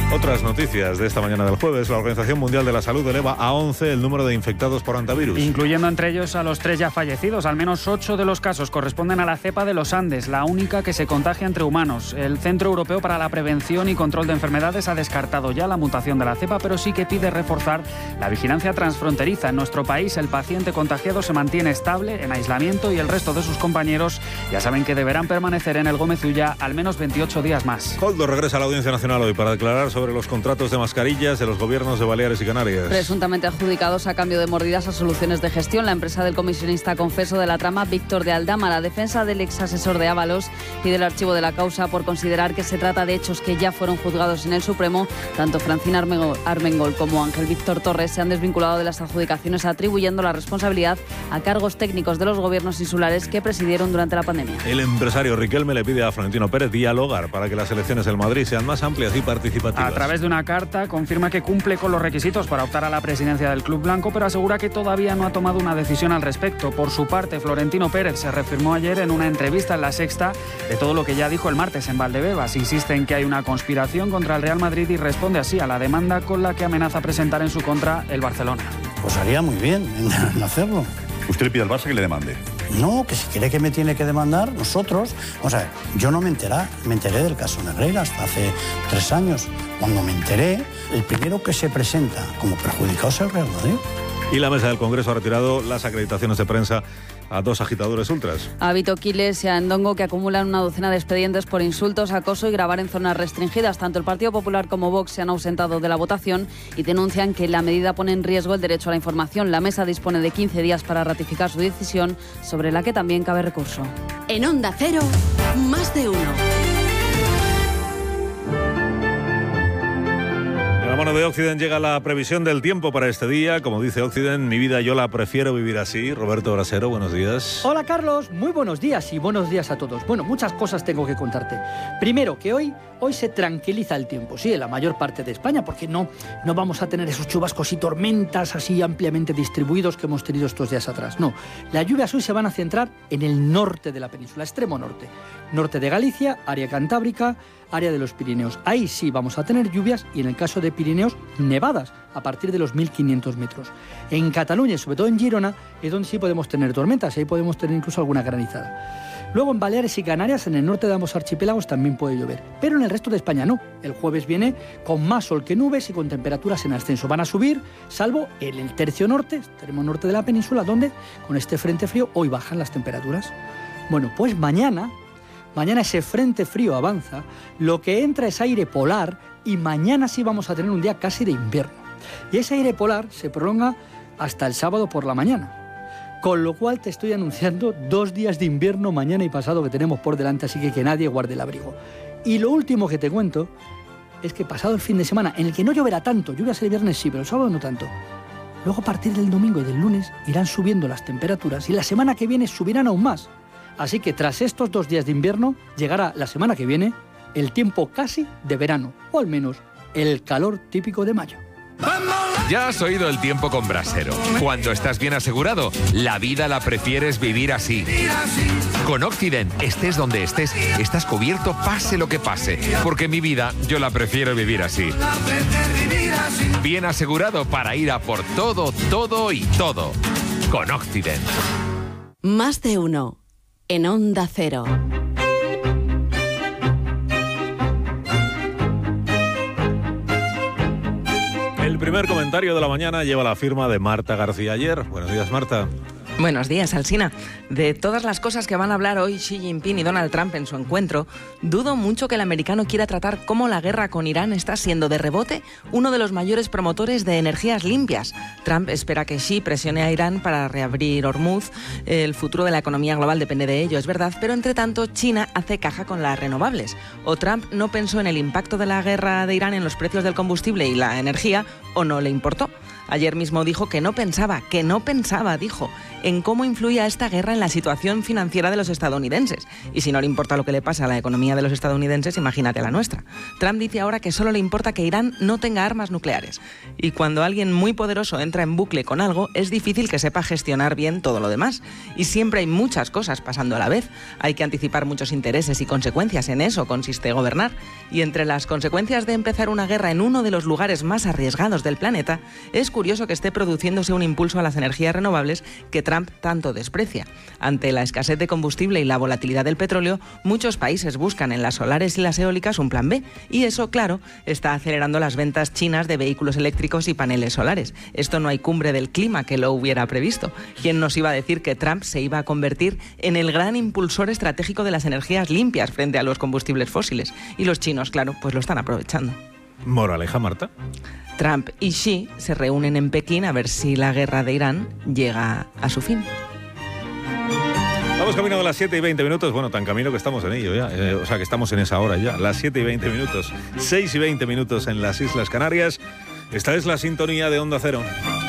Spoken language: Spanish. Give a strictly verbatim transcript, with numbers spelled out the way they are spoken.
Otras noticias de esta mañana del jueves. La Organización Mundial de la Salud eleva a once el número de infectados por hantavirus. Incluyendo entre ellos a los tres ya fallecidos. Al menos ocho de los casos corresponden a la cepa de los Andes, la única que se contagia entre humanos. El Centro Europeo para la Prevención y Control de Enfermedades ha descartado ya la mutación de la cepa, pero sí que pide reforzar la vigilancia transfronteriza. En nuestro país, el paciente contagiado se mantiene estable, en aislamiento, y el resto de sus compañeros ya saben que deberán permanecer en el Gómez Ulla al menos veintiocho días más. Koldo regresa a la Audiencia Nacional hoy para declarar sobre los contratos de mascarillas de los gobiernos de Baleares y Canarias. Presuntamente adjudicados a cambio de mordidas a Soluciones de Gestión, la empresa del comisionista confeso de la trama Víctor de Aldama. La defensa del ex asesor de Ábalos pide el archivo de la causa por considerar que se trata de hechos que ya fueron juzgados en el Supremo. Tanto Francina Armengol como Ángel Víctor Torres se han desvinculado de las adjudicaciones, atribuyendo la responsabilidad a cargos técnicos de los gobiernos insulares que presidieron durante la pandemia. El empresario Riquelme le pide a Florentino Pérez dialogar para que las elecciones del Madrid sean más amplias y participativas. A través de una carta confirma que cumple con los requisitos para optar a la presidencia del Club Blanco, pero asegura que todavía no ha tomado una decisión al respecto. Por su parte, Florentino Pérez se reafirmó ayer en una entrevista en La Sexta de todo lo que ya dijo el martes en Valdebebas. Insiste en que hay una conspiración contra el Real Madrid y responde así a la demanda con la que amenaza presentar en su contra el Barcelona. Pues haría muy bien en hacerlo. ¿Usted le pide al Barça que le demande? No, que si quiere que me tiene que demandar, nosotros... O sea, yo no me enteré, me enteré del caso Negreira hasta hace tres años. Cuando me enteré, el primero que se presenta como perjudicado es el Real Madrid. Y la mesa del Congreso ha retirado las acreditaciones de prensa a dos agitadores ultras. A Vito Quiles y a Ndongo, que acumulan una docena de expedientes por insultos, acoso y grabar en zonas restringidas. Tanto el Partido Popular como Vox se han ausentado de la votación y denuncian que la medida pone en riesgo el derecho a la información. La mesa dispone de quince días para ratificar su decisión, sobre la que también cabe recurso. En Onda Cero, más de uno. De la mano de Occident llega la previsión del tiempo para este día. Como dice Occident, mi vida yo la prefiero vivir así. Roberto Brasero, buenos días. Hola Carlos, muy buenos días y buenos días a todos. Bueno, muchas cosas tengo que contarte. Primero, que hoy, hoy se tranquiliza el tiempo, sí, en la mayor parte de España, porque no, no vamos a tener esos chubascos y tormentas así ampliamente distribuidos que hemos tenido estos días atrás. No, las lluvias hoy se van a centrar en el norte de la península, extremo norte. Norte de Galicia, área cantábrica, área de los Pirineos. Ahí sí vamos a tener lluvias y en el caso de Pirineos, nevadas a partir de los mil quinientos metros. En Cataluña y sobre todo en Girona es donde sí podemos tener tormentas, ahí podemos tener incluso alguna granizada. Luego en Baleares y Canarias, en el norte de ambos archipiélagos también puede llover, pero en el resto de España no. El jueves viene con más sol que nubes y con temperaturas en ascenso. Van a subir, salvo en el tercio norte, extremo norte de la península, donde con este frente frío hoy bajan las temperaturas. Bueno, pues mañana... Mañana ese frente frío avanza, lo que entra es aire polar y mañana sí vamos a tener un día casi de invierno. Y ese aire polar se prolonga hasta el sábado por la mañana. Con lo cual te estoy anunciando dos días de invierno mañana y pasado que tenemos por delante, así que que nadie guarde el abrigo. Y lo último que te cuento es que pasado el fin de semana, en el que no lloverá tanto, lluvias el viernes sí, pero el sábado no tanto. Luego a partir del domingo y del lunes irán subiendo las temperaturas y la semana que viene subirán aún más. Así que tras estos dos días de invierno, llegará la semana que viene el tiempo casi de verano, o al menos el calor típico de mayo. Ya has oído el tiempo con Brasero. Cuando estás bien asegurado, la vida la prefieres vivir así. Con Occident, estés donde estés, estás cubierto pase lo que pase, porque mi vida yo la prefiero vivir así. Bien asegurado para ir a por todo, todo y todo. Con Occident. Más de uno. En Onda Cero. El primer comentario de la mañana lleva la firma de Marta García Ayer. Buenos días, Marta. Buenos días, Alsina. De todas las cosas que van a hablar hoy Xi Jinping y Donald Trump en su encuentro, dudo mucho que el americano quiera tratar cómo la guerra con Irán está siendo de rebote uno de los mayores promotores de energías limpias. Trump espera que Xi presione a Irán para reabrir Hormuz. El futuro de la economía global depende de ello, es verdad, pero entre tanto China hace caja con las renovables. O Trump no pensó en el impacto de la guerra de Irán en los precios del combustible y la energía, o no le importó. Ayer mismo dijo que no pensaba, que no pensaba, dijo, en cómo influía esta guerra en la situación financiera de los estadounidenses. Y si no le importa lo que le pasa a la economía de los estadounidenses, imagínate la nuestra. Trump dice ahora que solo le importa que Irán no tenga armas nucleares. Y cuando alguien muy poderoso entra en bucle con algo, es difícil que sepa gestionar bien todo lo demás. Y siempre hay muchas cosas pasando a la vez. Hay que anticipar muchos intereses y consecuencias. En eso consiste gobernar. Y entre las consecuencias de empezar una guerra en uno de los lugares más arriesgados del planeta, es curioso que esté produciéndose un impulso a las energías renovables que Trump tanto desprecia. Ante la escasez de combustible y la volatilidad del petróleo, muchos países buscan en las solares y las eólicas un plan B. Y eso, claro, está acelerando las ventas chinas de vehículos eléctricos y paneles solares. Esto no hay cumbre del clima que lo hubiera previsto. ¿Quién nos iba a decir que Trump se iba a convertir en el gran impulsor estratégico de las energías limpias frente a los combustibles fósiles? Y los chinos, claro, pues lo están aprovechando. Moraleja, Marta. Trump y Xi se reúnen en Pekín a ver si la guerra de Irán llega a su fin. Vamos camino de las siete y veinte minutos. Bueno, tan camino que estamos en ello ya. Eh, o sea, que estamos en esa hora ya. Las siete y veinte minutos. seis y veinte minutos en las Islas Canarias. Esta es la sintonía de Onda Cero.